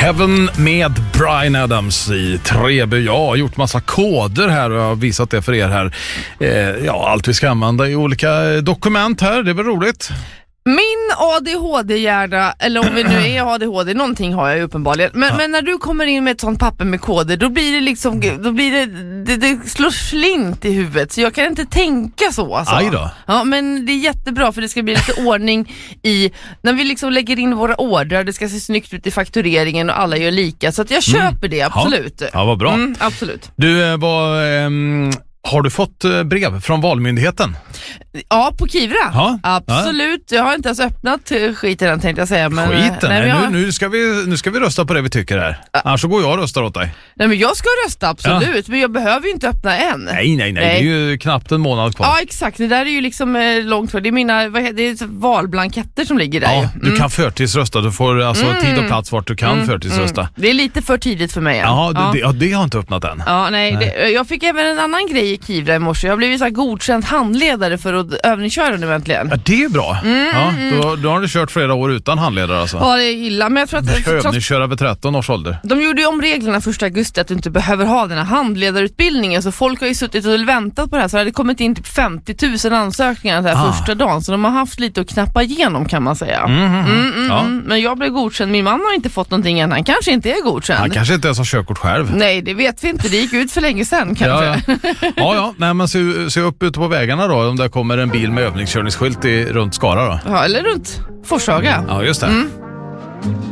Heaven med Bryan Adams i Treby. Jag har gjort massa koder här och jag har visat det för er här. Allt vi ska använda i olika dokument här, det är väl roligt. Min ADHD-hjärna, eller om vi nu är ADHD, någonting har jag ju uppenbarligen. Men när du kommer in med ett sånt papper med koder, då blir det liksom, det slår slint i huvudet. Så jag kan inte tänka så. Alltså. Aj då. Ja, men det är jättebra för det ska bli lite ordning i, när vi liksom lägger in våra ordrar, det ska se snyggt ut i faktureringen och alla gör lika. Så att jag köper det, absolut. Ja, vad bra. Absolut. Du, har du fått brev från Valmyndigheten? Ja, på Kivra. Ja. Absolut. Jag har inte ens öppnat skiten än, tänkte jag säga. Men, skiten? Nu ska vi rösta på det vi tycker här. Annars så går jag och röstar åt dig. Nej, men jag ska rösta, absolut. Men jag behöver ju inte öppna än. Nej. Det är ju knappt en månad kvar. Ja, exakt. Det där är ju liksom långt för. Det är det är valblanketter som ligger där. Ja, du kan förtidsrösta. Du får alltså tid och plats vart du kan förtidsrösta. Det är lite för tidigt för mig än. Det har inte öppnat än. Ja, nej. Jag fick även en annan grej i Kivra i morse. Jag har blivit så här godkänd handledare för att övningsköra nu äntligen. Ja, det är bra. Då har du kört flera år utan handledare alltså. Ja, det är illa. Men jag tror att övningsköra vid 13 års ålder. De gjorde ju om reglerna 1 augusti att du inte behöver ha den här handledarutbildningen. Så folk har ju suttit och väntat på det här. Så det hade kommit in typ 50 000 ansökningar den här första dagen. Så de har haft lite att knappa igenom, kan man säga. Men jag blev godkänd. Min man har inte fått någonting än. Han kanske inte är godkänd. Han kanske inte ens har körkort själv. Nej, det vet vi inte. Det gick ut för länge sedan kanske. Ja. Nej, men se upp ute på vägarna då. Om det kommer en bil med övningskörningsskylt runt Skara då. Ja, eller runt Forshaga. Ja, just det.